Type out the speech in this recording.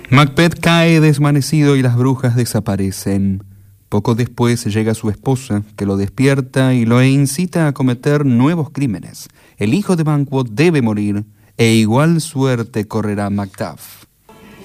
Macbeth cae desvanecido y las brujas desaparecen. Poco después llega su esposa, que lo despierta y lo incita a cometer nuevos crímenes. El hijo de Banquo debe morir, e igual suerte correrá Macduff.